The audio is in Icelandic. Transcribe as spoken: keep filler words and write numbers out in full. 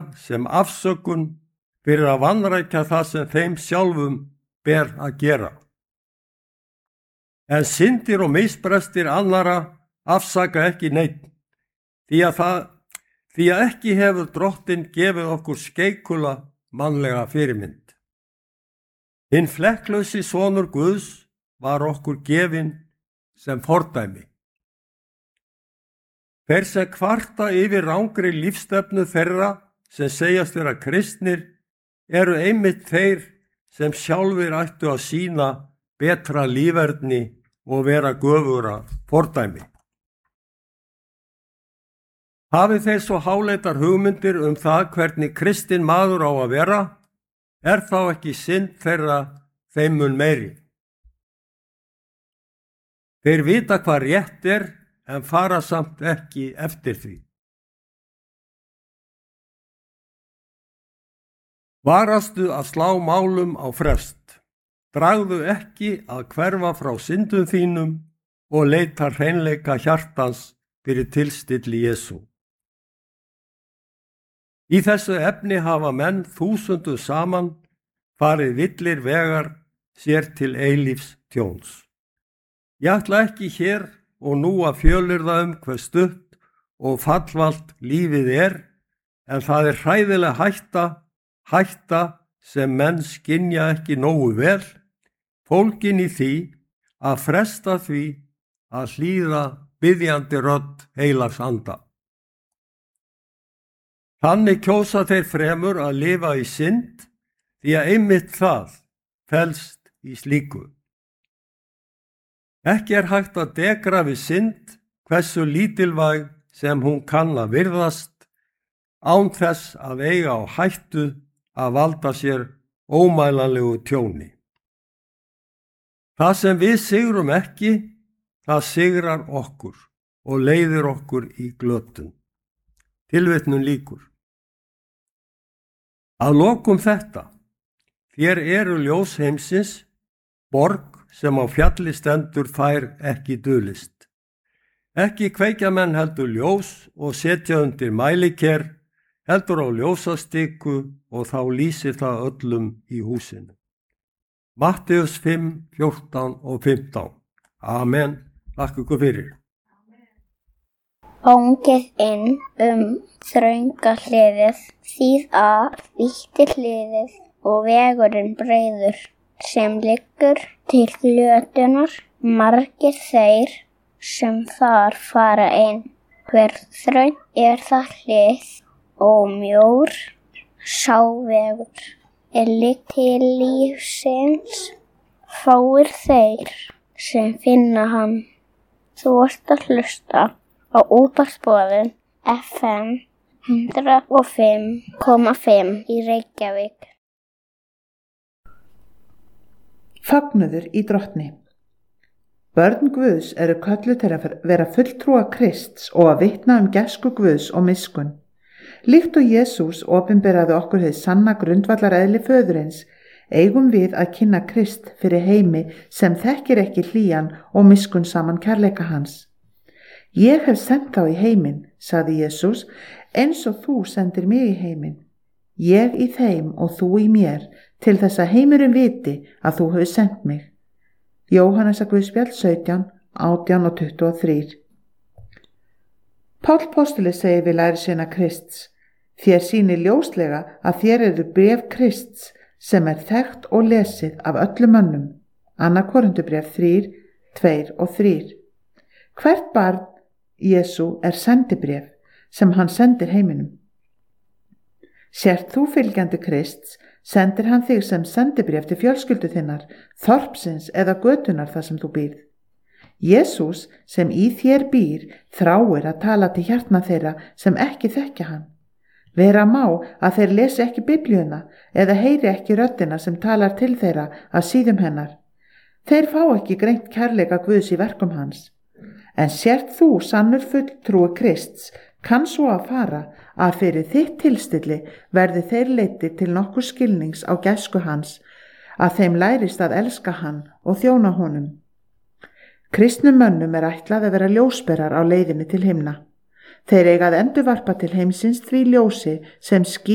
sem afsökun fyrir að vanrækja það sem þeim sjálfum ber að gera. En syndir og misbrestir annara afsaka ekki neitt, því að, það, því að ekki hefur Drottinn gefið okkur skeikula mannlega fyrirmynd. Hinn flekklausi sonur Guðs var okkur gefinn sem fordæmi. Þeir sem kvarta yfir rangri lífstefnu þeirra sem segjast vera kristnir eru einmitt þeir sem sjálfir ættu að sýna betra líferni og vera göfugra fordæmi. Hafið þeir svo háleitar hugmyndir um það hvernig kristinn maður á að vera, er þá ekki synd þeirra þeim mun meiri. Þeir vita hvað rétt er, en fara samt ekki eftir því. Varastu að slá málum á frest. Dragðu ekki að hverfa frá syndum þínum og leita hreinleika hjartans fyrir tilstilli Jesú. Í þessu efni hafa menn þúsundu saman farið villir vegar sér til eilífs tjóns. Ég ætla ekki hér og nú að fjölyrða um hver stutt og fallvalt lífið er, en það er hræðileg hætta, hætta sem menn skynja ekki nógu vel, fólgin í því að fresta því að hlýða biðjandi rödd heilags anda. Þannig kjósa þeir fremur að lifa í synd, því að einmitt það felst í slíku. Ekki er hægt að degra við synd hversu lítilvæg sem hún kann að virðast, án þess að eiga á hættu að valda sér ómælanlegu tjóni. Það sem við sigrum ekki, það sigrar okkur og leiðir okkur í glötun. Tilvitnun lýkur. Að lokum þetta, þér eru ljós heimsins, borg sem á fjalli stendur fær ekki dulist. Ekki kveikja menn heldur ljós og setja undir mæliker, heldur á ljósastiku og þá lýsir það öllum í húsinu. Matteus fimm, fjórtán og fimmtán. Amen. Takk ykkur fyrir. Óngið inn um þrönga hliðið, þýð að vítti hliðið og vegurinn breiður sem liggur til glötunar, margir þeir sem þar fara inn. Hver þröng er það hlið og mjór sá vegur er ligg til lífsins, fáir þeir sem finna hann. Þú ert að hlusta á útvarpsboðun F M hundrað og fimm komma fimm í Reykjavík. Fögnuður í Drottni. Börn Guðs eru kölluð til að vera fulltrúa Krists og að vitna um gæsku Guðs og miskunn. Líkt og Jesús opinberaði okkur hið sanna grundvallareðli föðurins, eigum við að kynna Krist fyrir heimi sem þekkir ekki hlýjan og miskunn saman kærleika hans. Ég hef sent þá í heiminn, sagði Jesús, eins og þú sendir mig í heiminn. Ég í þeim og þú í mér, til þess að heimurinn viti að þú hefur sendt mig. Jóhannes að Guðspjall sautján, átján og tuttugu og þrjú. Páll postuli segir við lærisveina Krists, þér sýnir ljóslega að þér eru bréf Krists sem er þekkt og lesið af öllum mönnum. Annað Korintubréf þrjú, tvö og þrjú. Hvert barn Jesú er sendibréf sem hann sendir heiminum. Sért þú fylgjandi Krists, sendir hann þig sem sendibréf til fjölskyldu þinnar, þorpsins eða götunar þar sem þú býrð. Jesús sem í þér býr þráir að tala til hjartna þeirra sem ekki þekkja hann. Vera má að þeir lesi ekki Biblíuna eða heyri ekki röddina sem talar til þeirra að síðum hennar. Þeir fá ekki greint kærleika Guðs í verkum hans. En sért þú sannur fulltrúi Krists, kann svo að fara að fyrir þitt tilstilli verði þeir leiddir til nokkur skilnings á gæsku hans, að þeim lærist að elska hann og þjóna honum. Kristnum mönnum er ætlað að vera ljósberar á leiðinni til himna. Þeir eiga að endurvarpa til heimsins því ljósi sem skín